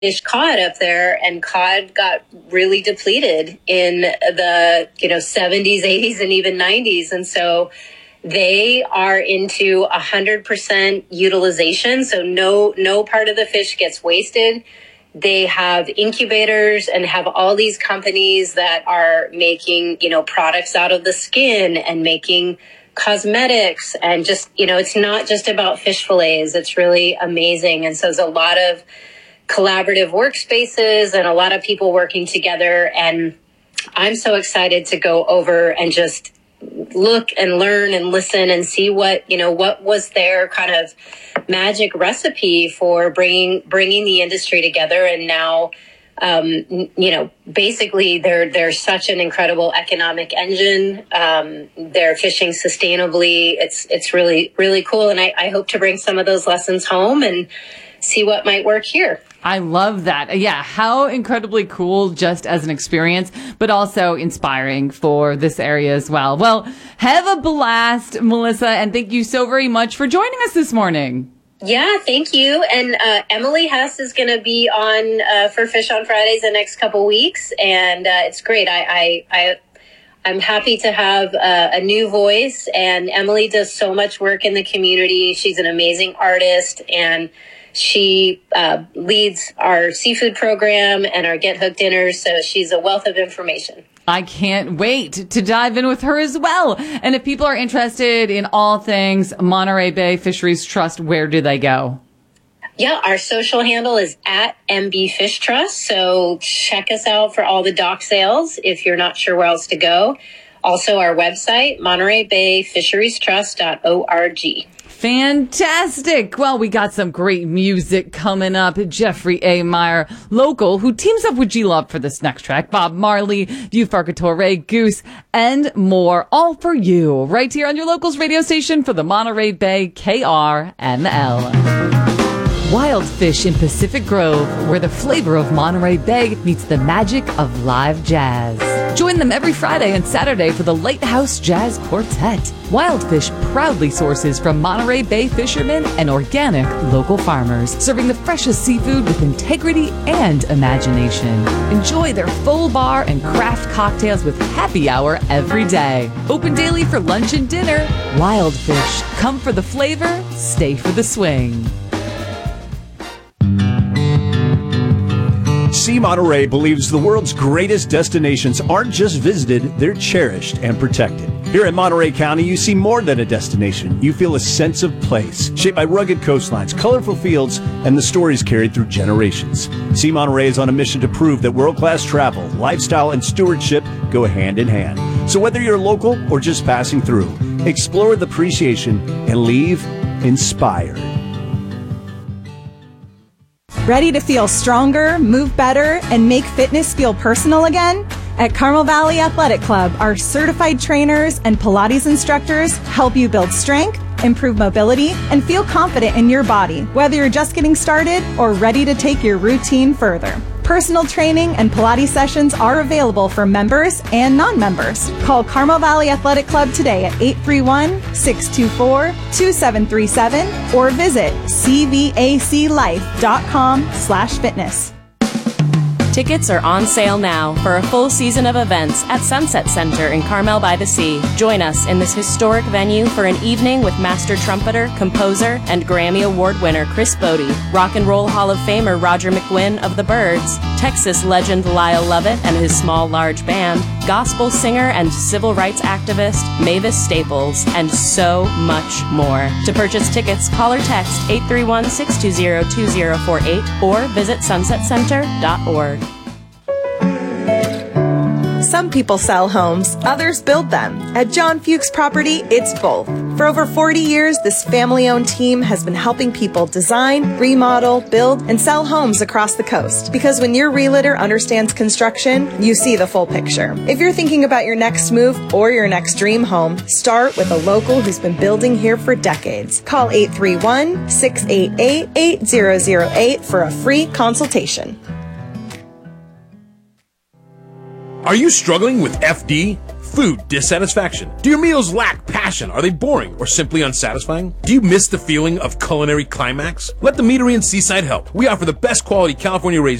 fish cod up there, and cod got really depleted in the 70s, 80s, and even 90s. And so they are into 100% utilization. So no part of the fish gets wasted. They have incubators and have all these companies that are making, products out of the skin and making cosmetics, and just, it's not just about fish fillets. It's really amazing. And so there's a lot of collaborative workspaces and a lot of people working together. And I'm so excited to go over and just look and learn and listen and see what was their kind of magic recipe for bringing the industry together. And now, basically they're such an incredible economic engine. They're fishing sustainably. It's really, really cool. And I hope to bring some of those lessons home and see what might work here. I love that. Yeah, how incredibly cool just as an experience, but also inspiring for this area as well. Well, have a blast, Melissa, and thank you so very much for joining us this morning. Yeah, thank you. And Emily Hess is going to be on for Fish on Fridays the next couple weeks, and it's great. I'm happy to have a new voice, and Emily does so much work in the community. She's an amazing artist, and she leads our seafood program and our Get Hooked dinners, so she's a wealth of information. I can't wait to dive in with her as well. And if people are interested in all things Monterey Bay Fisheries Trust, where do they go? Yeah, our social handle is at MB Fish Trust, so check us out for all the dock sales if you're not sure where else to go. Also, our website, MontereyBayFisheriesTrust.org. Fantastic. Well, we got some great music coming up. Jeffrey A. Meyer, local, who teams up with G-Love for this next track. Bob Marley, View Farcatore, Goose, and more. All for you. Right here on your locals radio station for the Monterey Bay KRNL. Wild Fish in Pacific Grove, where the flavor of Monterey Bay meets the magic of live jazz. Join them every Friday and Saturday for the Lighthouse Jazz Quartet. Wild Fish proudly sources from Monterey Bay fishermen and organic local farmers, serving the freshest seafood with integrity and imagination. Enjoy their full bar and craft cocktails with happy hour every day. Open daily for lunch and dinner. Wild Fish. Come for the flavor, stay for the swing. Sea Monterey believes the world's greatest destinations aren't just visited, they're cherished and protected. Here in Monterey County, you see more than a destination. You feel a sense of place, shaped by rugged coastlines, colorful fields, and the stories carried through generations. Sea Monterey is on a mission to prove that world-class travel, lifestyle, and stewardship go hand in hand. So whether you're local or just passing through, explore with appreciation and leave inspired. Ready to feel stronger, move better, and make fitness feel personal again? At Carmel Valley Athletic Club, our certified trainers and Pilates instructors help you build strength, improve mobility, and feel confident in your body, whether you're just getting started or ready to take your routine further. Personal training and Pilates sessions are available for members and non-members. Call Carmel Valley Athletic Club today at 831-624-2737 or visit cvaclife.com/fitness. Tickets are on sale now for a full season of events at Sunset Center in Carmel by the Sea. Join us in this historic venue for an evening with master trumpeter, composer, and Grammy Award winner Chris Bodie, Rock and Roll Hall of Famer Roger McGuinn of the Byrds, Texas legend Lyle Lovett and his Small Large Band, gospel singer and civil rights activist Mavis Staples, and so much more. To purchase tickets, call or text 831-620-2048 or visit sunsetcenter.org. Some people sell homes, others build them. At John Fuchs Property, it's both. For over 40 years, this family-owned team has been helping people design, remodel, build, and sell homes across the coast. Because when your realtor understands construction, you see the full picture. If you're thinking about your next move or your next dream home, start with a local who's been building here for decades. Call 831-688-8008 for a free consultation. Are you struggling with FD? Food dissatisfaction? Do your meals lack passion? Are they boring or simply unsatisfying? Do you miss the feeling of culinary climax? Let the Meadery in Seaside help. We offer the best quality California raised